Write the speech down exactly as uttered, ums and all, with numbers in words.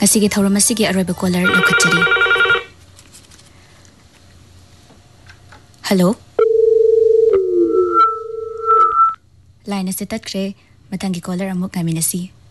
ꯉꯁꯤꯒꯤ ꯊꯧꯔꯝ ꯑꯁꯤꯒꯤ ꯑꯔꯣꯏꯕ ꯀꯣꯂꯔ ꯂꯧꯈꯠꯆꯔꯤ. ꯍꯜꯂꯣ. ꯂꯥꯏꯟ ꯑꯁꯤ ꯇꯠꯈ꯭ꯔꯦ. ꯃꯊꯪꯒꯤ ꯀꯣꯂꯔ ꯑꯃꯨꯛ ꯉꯥꯏꯃꯤꯟꯅꯁꯤ.